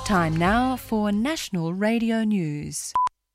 Time now for National Radio News.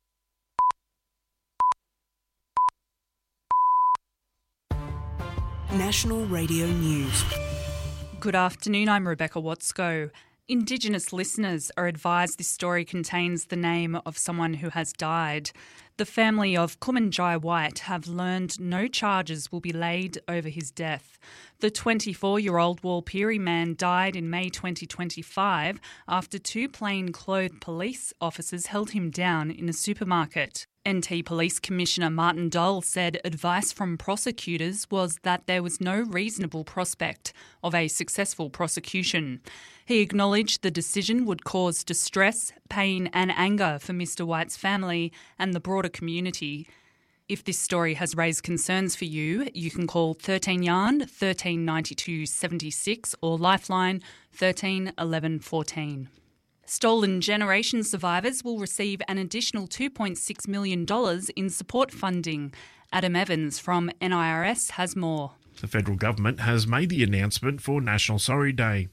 National Radio News. Good afternoon, I'm Rebecca Watsko. Indigenous listeners are advised this story contains the name of someone who has died. The family of Kumanjai White have learned no charges will be laid over his death. The 24-year-old Warlpiri man died in May 2025 after two plainclothes police officers held him down in a supermarket. NT Police Commissioner Martin Dole said advice from prosecutors was that there was no reasonable prospect of a successful prosecution. He acknowledged the decision would cause distress, pain and anger for Mr White's family and the broader community. If this story has raised concerns for you, you can call 13 Yarn 1392 76 or Lifeline 13 11 14. Stolen Generation survivors will receive an additional $2.6 million in support funding. Adam Evans from NIRS has more. The federal government has made the announcement for National Sorry Day.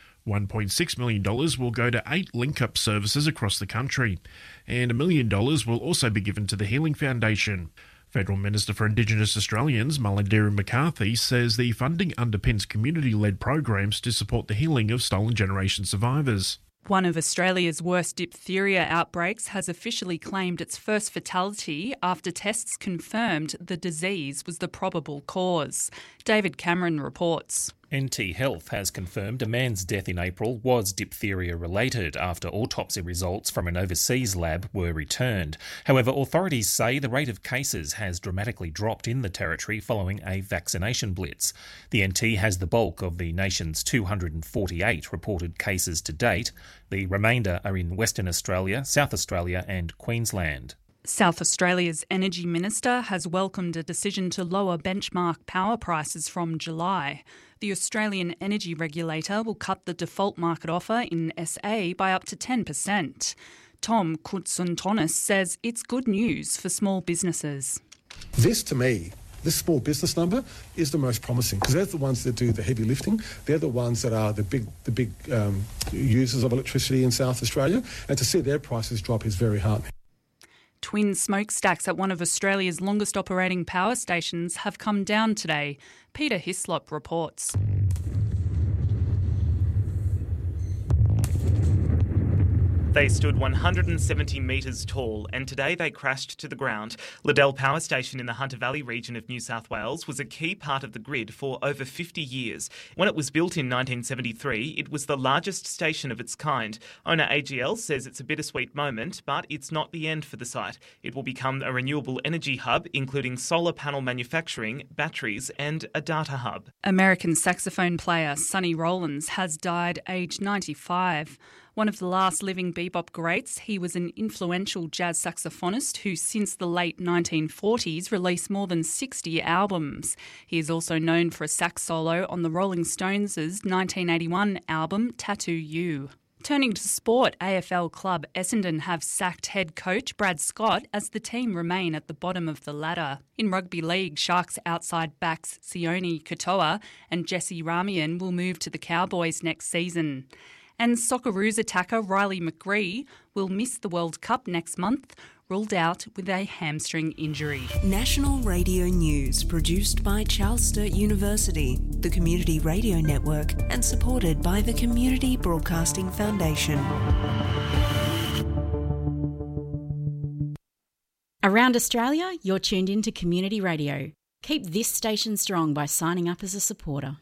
$1.6 million will go to 8 link-up services across the country, and $1 million will also be given to the Healing Foundation. Federal Minister for Indigenous Australians, Mullingdiri McCarthy, says the funding underpins community-led programs to support the healing of stolen generation survivors. One of Australia's worst diphtheria outbreaks has officially claimed its first fatality after tests confirmed the disease was the probable cause. David Cameron reports. NT Health has confirmed a man's death in April was diphtheria-related after autopsy results from an overseas lab were returned. However, authorities say the rate of cases has dramatically dropped in the territory following a vaccination blitz. The NT has the bulk of the nation's 248 reported cases to date. The remainder are in Western Australia, South Australia and Queensland. South Australia's Energy Minister has welcomed a decision to lower benchmark power prices from July. The Australian Energy Regulator will cut the default market offer in SA by up to 10%. Tom Koutsountonis says it's good news for small businesses. This, to me, this small business number is the most promising because they're the ones that do the heavy lifting. They're the ones that are the big users of electricity in South Australia, and to see their prices drop is very heartening. Twin smokestacks at one of Australia's longest operating power stations have come down today. Peter Hislop reports. They stood 170 metres tall and today they crashed to the ground. Liddell Power Station in the Hunter Valley region of New South Wales was a key part of the grid for over 50 years. When it was built in 1973, it was the largest station of its kind. Owner AGL says it's a bittersweet moment, but it's not the end for the site. It will become a renewable energy hub, including solar panel manufacturing, batteries and a data hub. American saxophone player Sonny Rollins has died aged 95. One of the last living bebop greats, he was an influential jazz saxophonist who since the late 1940s released more than 60 albums. He is also known for a sax solo on the Rolling Stones' 1981 album Tattoo You. Turning to sport, AFL club Essendon have sacked head coach Brad Scott as the team remain at the bottom of the ladder. In rugby league, Sharks outside backs Sione Katoa and Jesse Ramian will move to the Cowboys next season. And Socceroos attacker Riley McGree will miss the World Cup next month, ruled out with a hamstring injury. National Radio News, produced by Charles Sturt University, the Community Radio Network, and supported by the Community Broadcasting Foundation. Around Australia, you're tuned in to Community Radio. Keep this station strong by signing up as a supporter.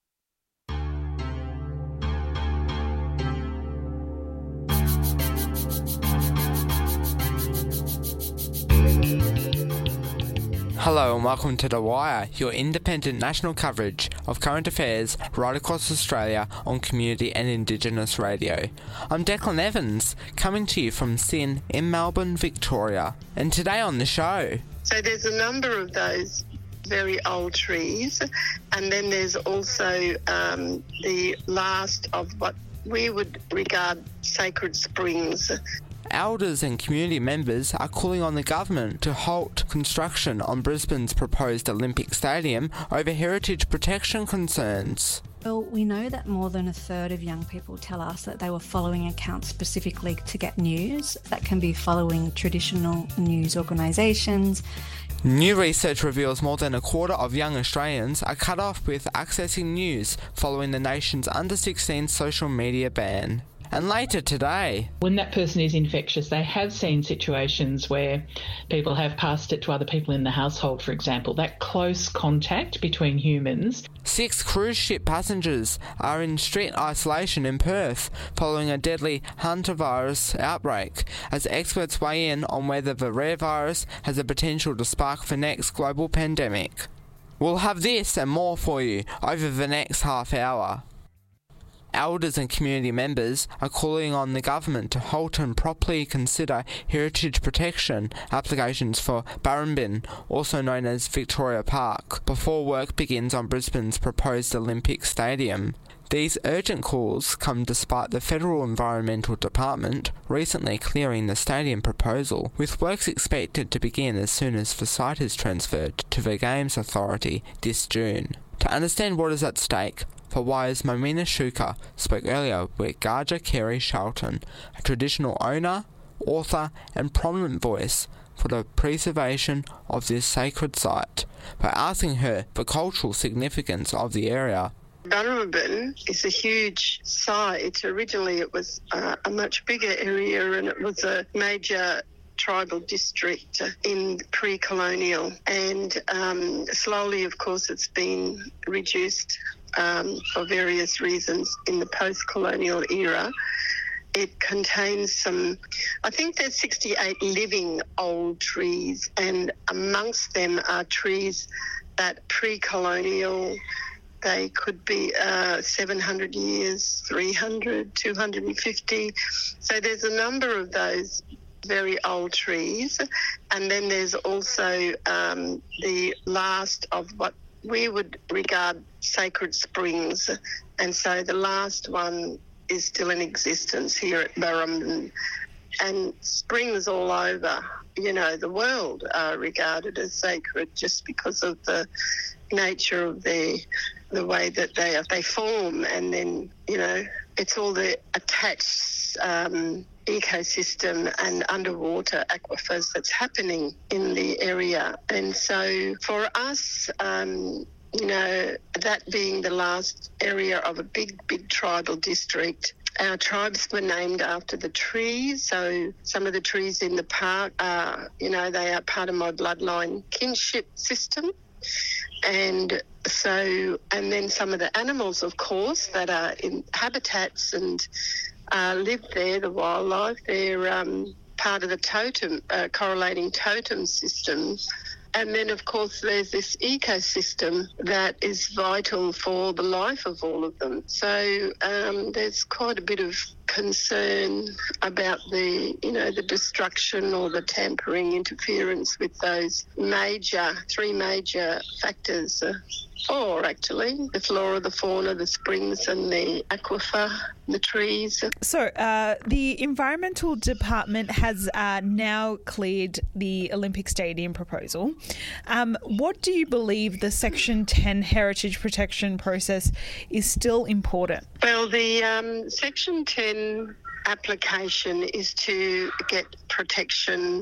Hello and welcome to The Wire, your independent national coverage of current affairs right across Australia on community and Indigenous radio. I'm Declan Evans, coming to you from SYN in Melbourne, Victoria. And today on the show... So there's a number of those very old trees, and then there's also the last of what we would regard sacred springs. Elders and community members are calling on the government to halt construction on Brisbane's proposed Olympic Stadium over heritage protection concerns. Well, we know that more than a third of young people tell us that they were following accounts specifically to get news. That can be following traditional news organisations. New research reveals more than a quarter of young Australians are cut off with accessing news following the nation's under-16 social media ban. And later today, when that person is infectious, they have seen situations where people have passed it to other people in the household, for example. That close contact between humans. 6 cruise ship passengers are in strict isolation in Perth following a deadly hantavirus outbreak, as experts weigh in on whether the rare virus has the potential to spark the next global pandemic. We'll have this and more for you over the next half hour. Elders and community members are calling on the government to halt and properly consider heritage protection applications for Barrambin, also known as Victoria Park, before work begins on Brisbane's proposed Olympic Stadium. These urgent calls come despite the Federal Environmental Department recently clearing the stadium proposal, with works expected to begin as soon as the site is transferred to the Games Authority this June. To understand what is at stake, For Wire's Momina Shuka spoke earlier with Gaja Carey Charlton, a traditional owner, author and prominent voice for the preservation of this sacred site, by asking her the cultural significance of the area. Barrambin is a huge site. Originally it was a much bigger area, and it was a major tribal district in pre-colonial, and slowly, of course, it's been reduced for various reasons in the post-colonial era. It contains I think there's 68 living old trees, and amongst them are trees that pre-colonial, they could be 700 years, 300, 250. So there's a number of those very old trees. And then there's also the last of what we would regard sacred springs. And so the last one is still in existence here at Barrambin. And springs all over, the world are regarded as sacred just because of the nature of the way that they form, and then it's all the attached ecosystem and underwater aquifers that's happening in the area. And so for us, that being the last area of a big tribal district, our tribes were named after the trees. So some of the trees in the park are, they are part of my bloodline kinship system. And then some of the animals, of course, that are in habitats and live there, the wildlife, they're part of the totem, correlating totem system. And then, of course, there's this ecosystem that is vital for the life of all of them. So there's quite a bit of concern about the destruction or the tampering, interference with those three major factors. Four, actually: the flora, the fauna, the springs and the aquifer, the trees. So the Environmental Department has now cleared the Olympic Stadium proposal. What do you believe the Section 10 heritage protection process is still important? Well, the Section 10 application is to get protection,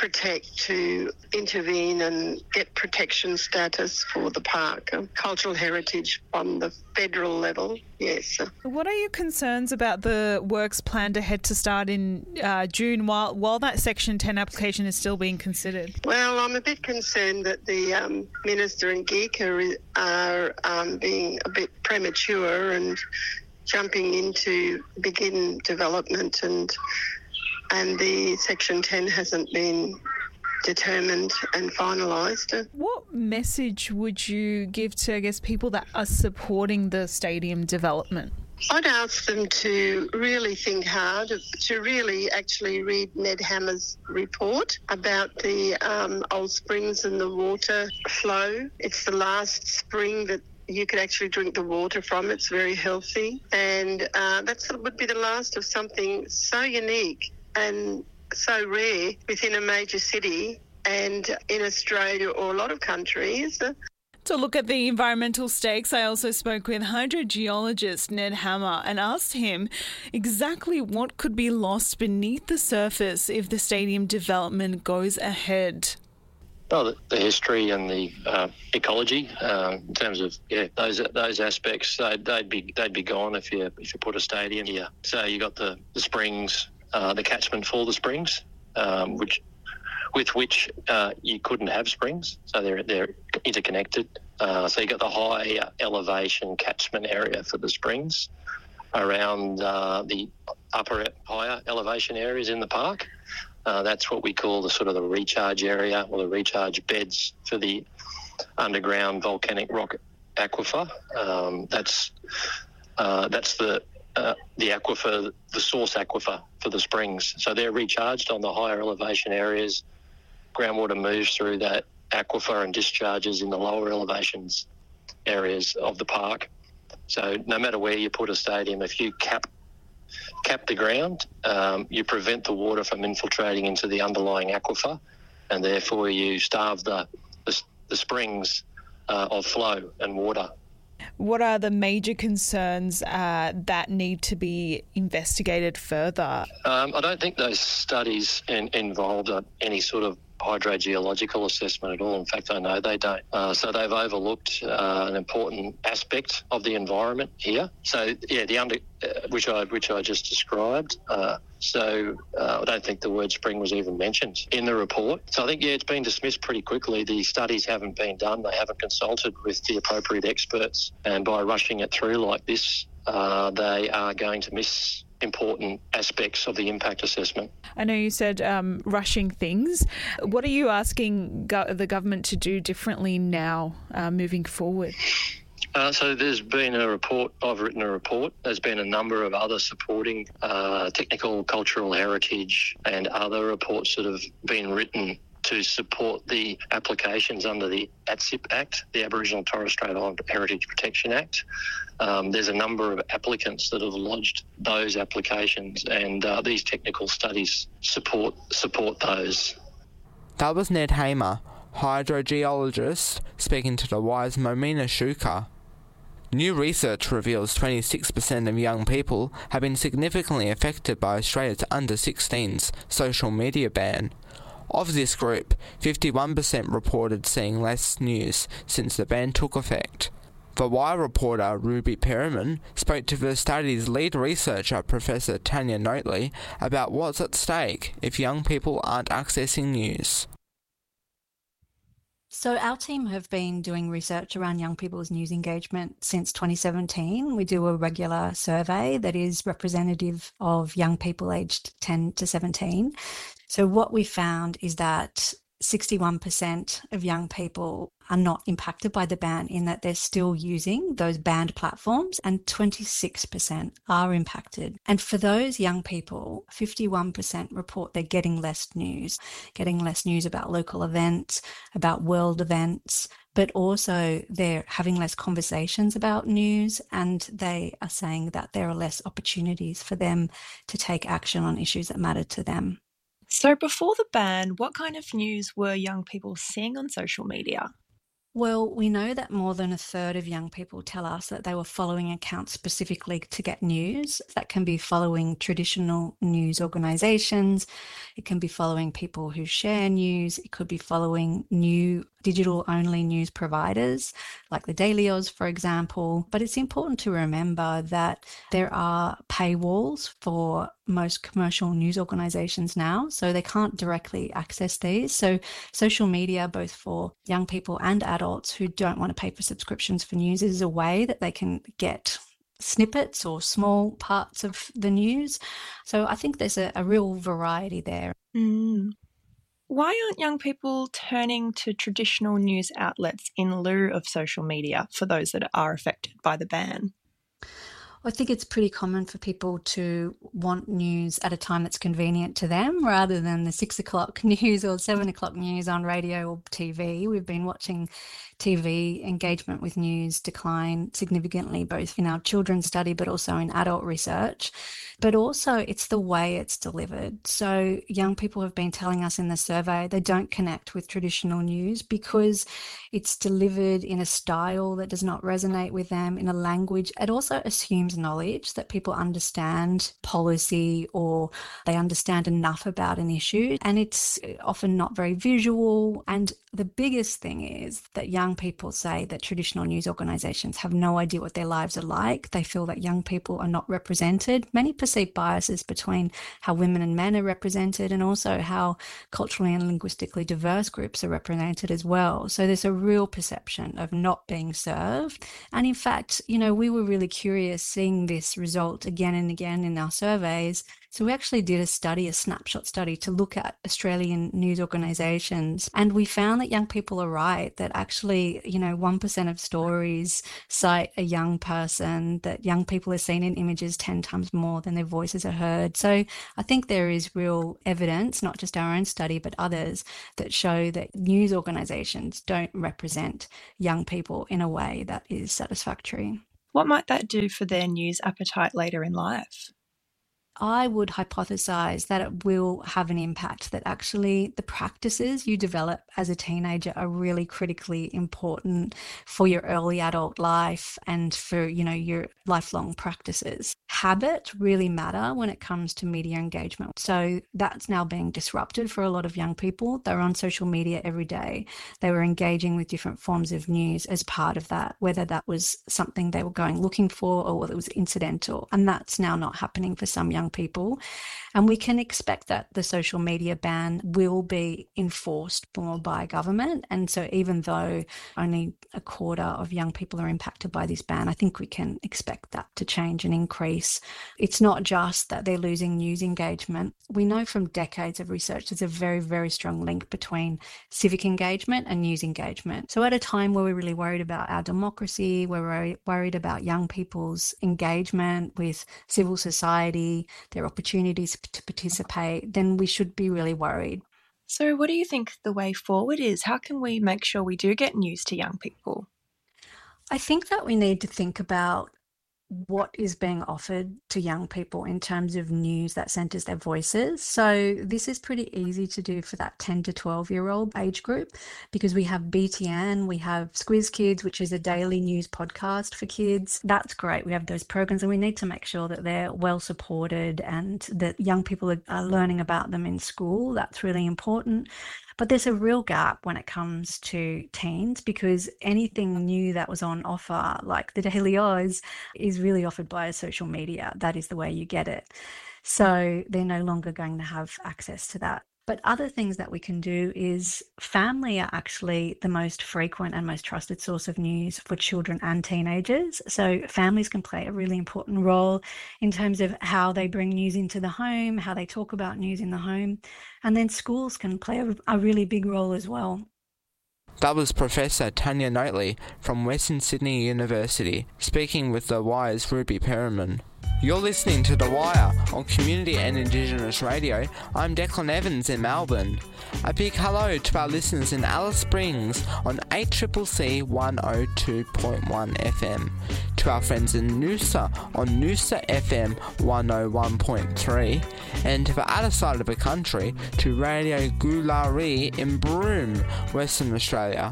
to intervene and get protection status for the park, cultural heritage from the federal level, yes. What are your concerns about the works planned ahead to start in June while that Section 10 application is still being considered? Well, I'm a bit concerned that the Minister and GECA are being a bit premature and jumping into begin development, and the Section 10 hasn't been determined and finalised. What message would you give to, people that are supporting the stadium development? I'd ask them to really think hard, to really actually read Ned Hammer's report about the old springs and the water flow. It's the last spring that you could actually drink the water from. It's very healthy, and that would be the last of something so unique and so rare within a major city and in Australia or a lot of countries. To look at the environmental stakes, I also spoke with hydrogeologist Ned Hammer and asked him exactly what could be lost beneath the surface if the stadium development goes ahead. Well, the history and the ecology, in terms of those aspects, they'd be gone if you put a stadium here. So you got the springs, the catchment for the springs, with which you couldn't have springs, so they're interconnected. So you got the high elevation catchment area for the springs around the higher elevation areas in the park. That's what we call the recharge area, or the recharge beds for the underground volcanic rock aquifer. That's the aquifer, the source aquifer for the springs. So they're recharged on the higher elevation areas. Groundwater moves through that aquifer and discharges in the lower elevations areas of the park. So no matter where you put a stadium, if you cap the ground, you prevent the water from infiltrating into the underlying aquifer, and therefore you starve the springs of flow and water. What are the major concerns that need to be investigated further? I don't think those studies involved any sort of hydrogeological assessment at all. In fact, I know they don't. So they've overlooked an important aspect of the environment here. So yeah, which I just described. So I don't think the word spring was even mentioned in the report. So I think it's been dismissed pretty quickly. The studies haven't been done. They haven't consulted with the appropriate experts, and by rushing it through like this, they are going to miss important aspects of the impact assessment. I know you said rushing things. What are you asking the government to do differently now moving forward? So there's been a report, I've written a report. There's been a number of other supporting technical, cultural heritage and other reports that have been written to support the applications under the ATSIP Act, the Aboriginal and Torres Strait Islander Heritage Protection Act. There's a number of applicants that have lodged those applications, and these technical studies support those. That was Ned Hamer, hydrogeologist, speaking to the Wise Momina Shuka. New research reveals 26% of young people have been significantly affected by Australia's under-16s social media ban. Of this group, 51% reported seeing less news since the ban took effect. The Wire reporter Ruby Perriman spoke to the study's lead researcher, Professor Tanya Notley, about what's at stake if young people aren't accessing news. So our team have been doing research around young people's news engagement since 2017. We do a regular survey that is representative of young people aged 10 to 17. So what we found is that 61% of young people are not impacted by the ban, in that they're still using those banned platforms, and 26% are impacted. And for those young people, 51% report they're getting less news about local events, about world events, but also they're having less conversations about news, and they are saying that there are less opportunities for them to take action on issues that matter to them. So before the ban, what kind of news were young people seeing on social media? Well, we know that more than a third of young people tell us that they were following accounts specifically to get news. That can be following traditional news organisations. It can be following people who share news. It could be following new digital-only news providers like the Daily Oz, for example. But it's important to remember that there are paywalls for most commercial news organisations now, so they can't directly access these. So social media, both for young people and adults who don't want to pay for subscriptions for news, is a way that they can get snippets or small parts of the news. So I think there's a real variety there. Why aren't young people turning to traditional news outlets in lieu of social media for those that are affected by the ban? I think it's pretty common for people to want news at a time that's convenient to them rather than the 6 o'clock news or 7 o'clock news on radio or TV. We've been watching TV engagement with news decline significantly, both in our children's study but also in adult research. but also it's the way it's delivered. So young people have been telling us in the survey they don't connect with traditional news because it's delivered in a style that does not resonate with them, in a language. It also assumes knowledge, that people understand policy or they understand enough about an issue, and it's often not very visual. And the biggest thing is that young people say that traditional news organisations have no idea what their lives are like. They feel that young people are not represented. Many perceive biases between how women and men are represented and also how culturally and linguistically diverse groups are represented as well. So there's a real perception of not being served. And in fact, we were really curious seeing this result again and again in our surveys. So we actually did a snapshot study to look at Australian news organisations, and we found that young people are right, that actually, 1% of stories cite a young person, that young people are seen in images 10 times more than their voices are heard. So I think there is real evidence, not just our own study, but others, that show that news organisations don't represent young people in a way that is satisfactory. What might that do for their news appetite later in life? I would hypothesize that it will have an impact, that actually the practices you develop as a teenager are really critically important for your early adult life and for, your lifelong practices. Habits really matter when it comes to media engagement. So that's now being disrupted for a lot of young people. They're on social media every day. They were engaging with different forms of news as part of that, whether that was something they were going looking for or whether it was incidental. And that's now not happening for some young people. And we can expect that the social media ban will be enforced more by government. And so even though only a quarter of young people are impacted by this ban, I think we can expect that to change and increase. It's not just that they're losing news engagement. We know from decades of research there's a very, very strong link between civic engagement and news engagement. So at a time where we're really worried about our democracy, we're worried about young people's engagement with civil society, their opportunities to participate, then we should be really worried. So what do you think the way forward is? How can we make sure we do get news to young people? I think that we need to think about what is being offered to young people in terms of news that centres their voices. So this is pretty easy to do for that 10 to 12-year-old age group because we have BTN, we have Squiz Kids, which is a daily news podcast for kids. That's great. We have those programs and we need to make sure that they're well supported and that young people are learning about them in school. That's really important. But there's a real gap when it comes to teens because anything new that was on offer, like the Daily Oz, is really offered via social media. That is the way you get it. So they're no longer going to have access to that. But other things that we can do is family are actually the most frequent and most trusted source of news for children and teenagers. So families can play a really important role in terms of how they bring news into the home, how they talk about news in the home. And then schools can play a really big role as well. That was Professor Tanya Notley from Western Sydney University, speaking with The Wire's Ruby Perriman. You're listening to The Wire on Community and Indigenous Radio. I'm Declan Evans in Melbourne. A big hello to our listeners in Alice Springs on 8CCC 102.1 FM, to our friends in Noosa on Noosa FM 101.3, and to the other side of the country to Radio Goolaree in Broome, Western Australia.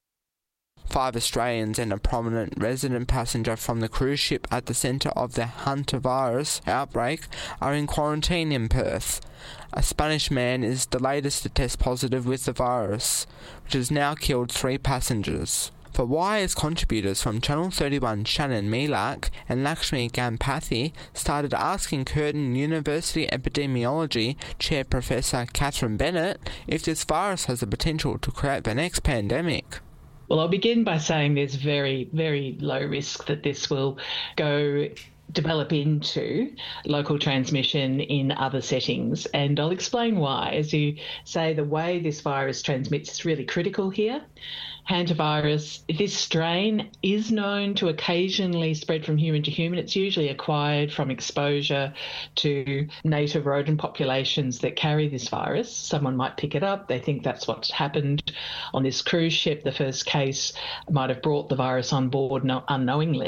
5 Australians and a prominent resident passenger from the cruise ship at the centre of the hantavirus outbreak are in quarantine in Perth. A Spanish man is the latest to test positive with the virus, which has now killed 3 passengers. For Wire's contributors from Channel 31 Shannon Milak and Lakshmi Gampathi started asking Curtin University Epidemiology Chair Professor Catherine Bennett if this virus has the potential to create the next pandemic. Well, I'll begin by saying there's very, very low risk that this will develop into local transmission in other settings. And I'll explain why. As you say, the way this virus transmits is really critical here. Hantavirus, this strain is known to occasionally spread from human to human. It's usually acquired from exposure to native rodent populations that carry this virus. Someone might pick it up. They think that's what's happened on this cruise ship. The first case might have brought the virus on board unknowingly.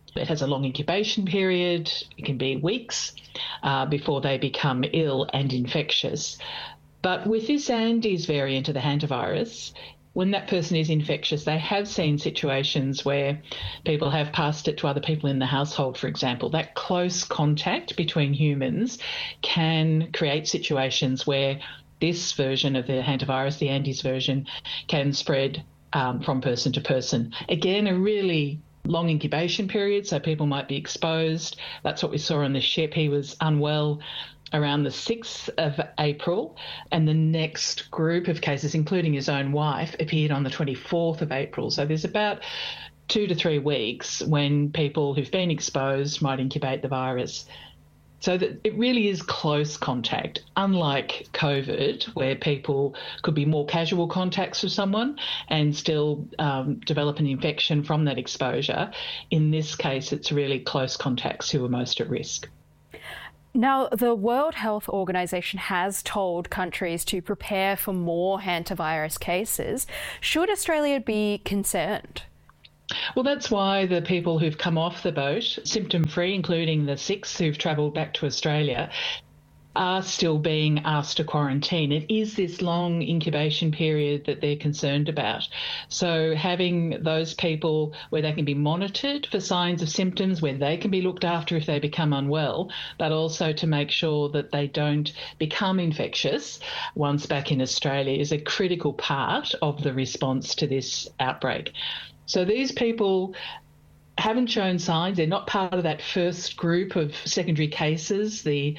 It has a long incubation period. It can be weeks before they become ill and infectious. But with this Andes variant of the hantavirus, when that person is infectious, they have seen situations where people have passed it to other people in the household, for example. That close contact between humans can create situations where this version of the hantavirus, the Andes version, can spread from person to person. Again, a really long incubation period, so people might be exposed. That's what we saw on the ship. He was unwell around the 6th of April, and the next group of cases, including his own wife, appeared on the 24th of April. So there's about 2 to 3 weeks when people who've been exposed might incubate the virus. So that it really is close contact, unlike COVID, where people could be more casual contacts with someone and still develop an infection from that exposure. In this case, it's really close contacts who are most at risk. Now, the World Health Organization has told countries to prepare for more hantavirus cases. Should Australia be concerned? Well, that's why the people who've come off the boat, symptom-free, including the 6 who've travelled back to Australia, are still being asked to quarantine. It is this long incubation period that they're concerned about. So having those people where they can be monitored for signs of symptoms, where they can be looked after if they become unwell, but also to make sure that they don't become infectious once back in Australia, is a critical part of the response to this outbreak. So these people haven't shown signs. They're not part of that first group of secondary cases, the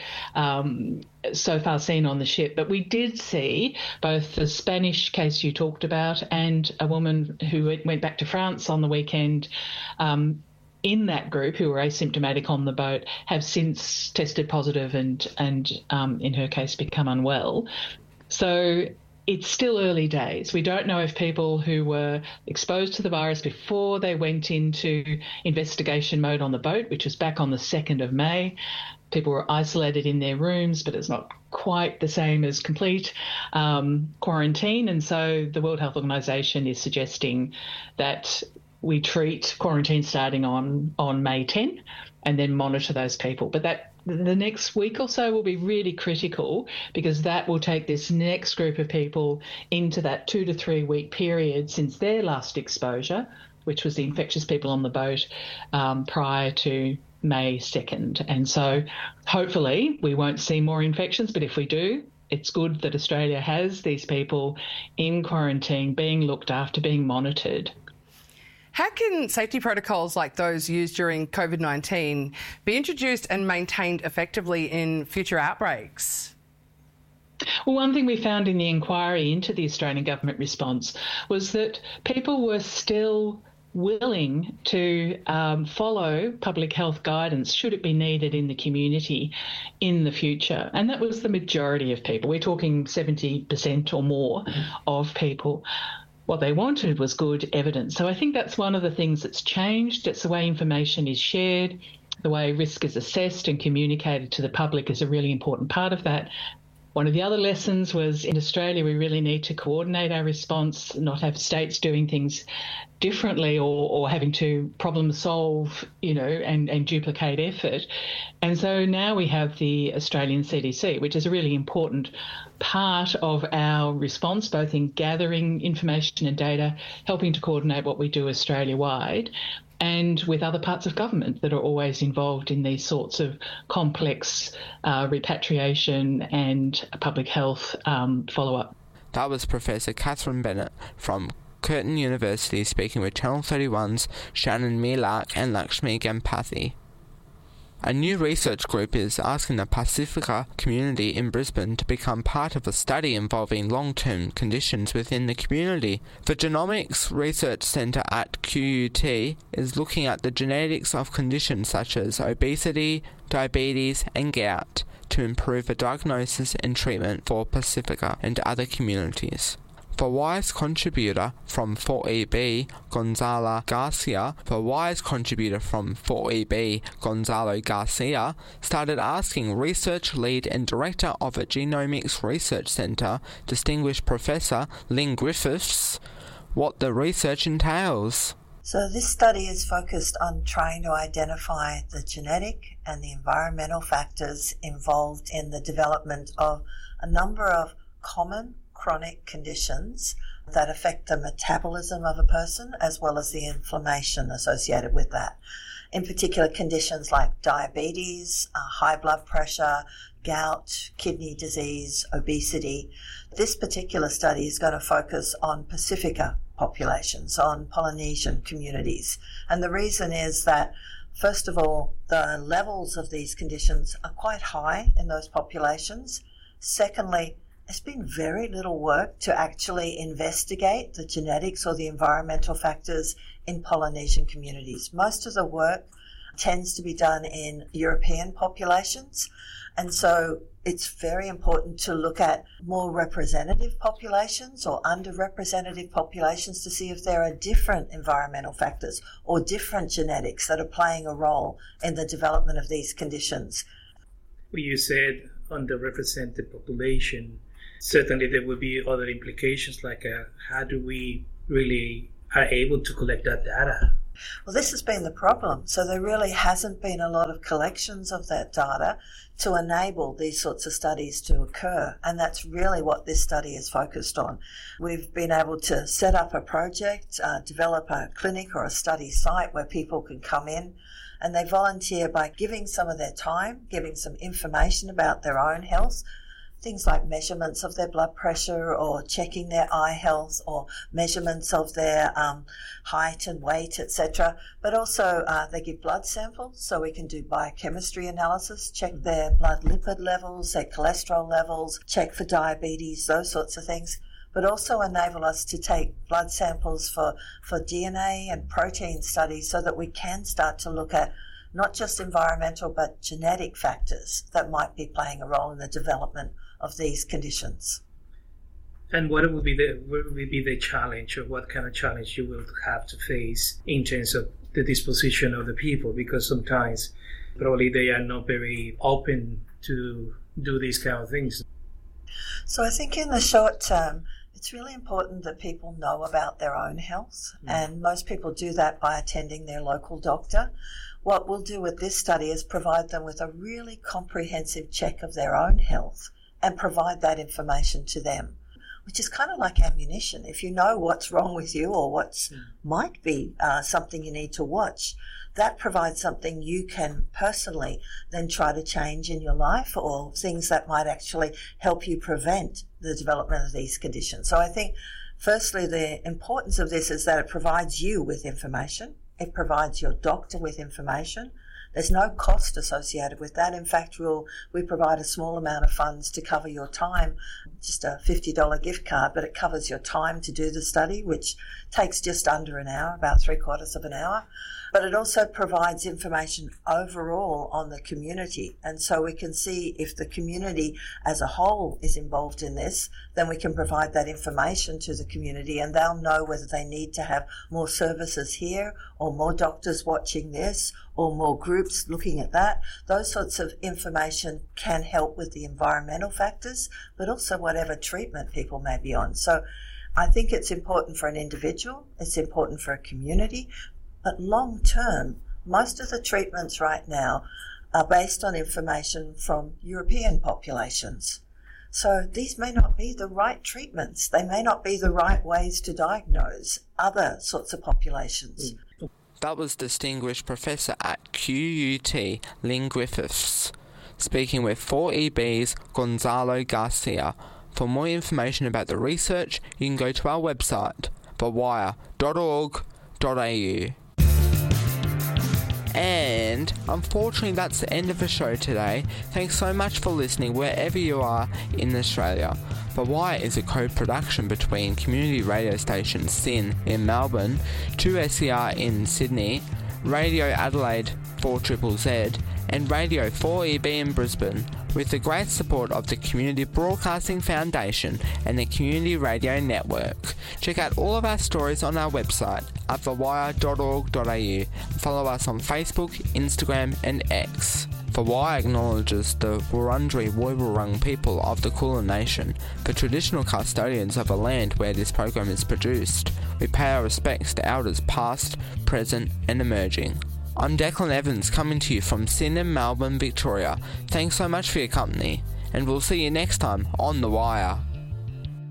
so far seen on the ship. But we did see both the Spanish case you talked about and a woman who went back to France on the weekend in that group who were asymptomatic on the boat have since tested positive and in her case become unwell. So it's still early days. We don't know if people who were exposed to the virus before they went into investigation mode on the boat, which was back on the 2nd of May, people were isolated in their rooms, but it's not quite the same as complete quarantine. And so the World Health Organization is suggesting that we treat quarantine starting on May 10 and then monitor those people. But the next week or so will be really critical because that will take this next group of people into that 2 to 3 week period since their last exposure, which was the infectious people on the boat prior to May 2nd. And so hopefully we won't see more infections, but if we do, it's good that Australia has these people in quarantine, being looked after, being monitored. How can safety protocols like those used during COVID-19 be introduced and maintained effectively in future outbreaks? Well, one thing we found in the inquiry into the Australian government response was that people were still willing to follow public health guidance should it be needed in the community in the future. And that was the majority of people. We're talking 70% or more of people. What they wanted was good evidence. So I think that's one of the things that's changed. It's the way information is shared, the way risk is assessed and communicated to the public is a really important part of that. One of the other lessons was in Australia, we really need to coordinate our response, not have states doing things differently or having to problem solve, and duplicate effort. And so now we have the Australian CDC, which is a really important part of our response, both in gathering information and data, helping to coordinate what we do Australia-wide, and with other parts of government that are always involved in these sorts of complex repatriation and public health follow-up. That was Professor Catherine Bennett from Curtin University speaking with Channel 31's Shannon Melark and Lakshmi Gampathi. A new research group is asking the Pacifica community in Brisbane to become part of a study involving long-term conditions within the community. The Genomics Research Centre at QUT is looking at the genetics of conditions such as obesity, diabetes and gout to improve the diagnosis and treatment for Pacifica and other communities. The WISE contributor from 4EB, Gonzalo Garcia, started asking research lead and director of a Genomics Research Centre, distinguished Professor Lynn Griffiths, what the research entails. So this study is focused on trying to identify the genetic and the environmental factors involved in the development of a number of common chronic conditions that affect the metabolism of a person as well as the inflammation associated with that. In particular, conditions like diabetes, high blood pressure, gout, kidney disease, obesity. This particular study is going to focus on Pacifica populations, on Polynesian communities. And the reason is that, first of all, the levels of these conditions are quite high in those populations. Secondly, there's been very little work to actually investigate the genetics or the environmental factors in Polynesian communities. Most of the work tends to be done in European populations, and so it's very important to look at more representative populations or underrepresented populations to see if there are different environmental factors or different genetics that are playing a role in the development of these conditions. Well, you said underrepresented population. Certainly there will be other implications like how do we really are able to collect that data? Well, this has been the problem. So there really hasn't been a lot of collections of that data to enable these sorts of studies to occur. And that's really what this study is focused on. We've been able to set up a project, develop a clinic or a study site where people can come in and they volunteer by giving some of their time, giving some information about their own health, things like measurements of their blood pressure or checking their eye health or measurements of their height and weight, etc. But also they give blood samples so we can do biochemistry analysis, check their blood lipid levels, their cholesterol levels, check for diabetes, those sorts of things. But also enable us to take blood samples for DNA and protein studies so that we can start to look at not just environmental but genetic factors that might be playing a role in the development of these conditions. And what would be the challenge, or what kind of challenge you will have to face in terms of the disposition of the people? Because sometimes probably they are not very open to do these kind of things. So I think in the short term, it's really important that people know about their own health, and most people do that by attending their local doctor. What we'll do with this study is provide them with a really comprehensive check of their own health and provide that information to them, which is kind of like ammunition. If you know what's wrong with you or what might be something you need to watch, that provides something you can personally then try to change in your life, or things that might actually help you prevent the development of these conditions. So I think, firstly, the importance of this is that it provides you with information. It provides your doctor with information. There's no cost associated with that. In fact, we provide a small amount of funds to cover your time, just a $50 gift card, but it covers your time to do the study, which takes just under an hour, about 3/4 of an hour. But it also provides information overall on the community. And so we can see if the community as a whole is involved in this, then we can provide that information to the community and they'll know whether they need to have more services here or more doctors watching this or more groups looking at that. Those sorts of information can help with the environmental factors, but also whatever treatment people may be on. So I think it's important for an individual, it's important for a community, but long term, most of the treatments right now are based on information from European populations. So these may not be the right treatments. They may not be the right ways to diagnose other sorts of populations. That was Distinguished Professor at QUT, Lynn Griffiths, speaking with 4EB's Gonzalo Garcia. For more information about the research, you can go to our website, thewire.org.au. And unfortunately that's the end of the show today. Thanks so much for listening wherever you are in Australia. The Wire is a co-production between community radio station SYN in Melbourne, 2SER in Sydney, Radio Adelaide 4ZZZ and Radio 4EB in Brisbane, with the great support of the Community Broadcasting Foundation and the Community Radio Network. Check out all of our stories on our website at thewire.org.au and follow us on Facebook, Instagram and X. The Wire acknowledges the Wurundjeri Woiwurrung people of the Kulin Nation, the traditional custodians of the land where this program is produced. We pay our respects to elders past, present and emerging. I'm Declan Evans, coming to you from Sydenham, Melbourne, Victoria. Thanks so much for your company, and we'll see you next time on The Wire.